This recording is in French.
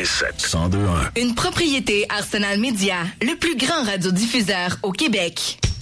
102.1. Une propriété Arsenal Média, le plus grand radiodiffuseur au Québec.